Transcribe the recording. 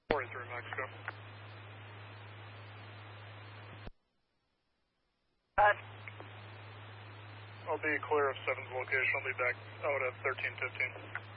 43 Mexico. I'll be clear of 7's location. I'll be back out at 1315.